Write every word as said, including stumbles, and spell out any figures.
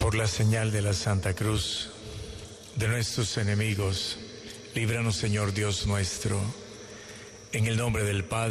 Por la señal de la Santa Cruz de nuestros enemigos, líbranos, Señor Dios nuestro, en el nombre del Padre,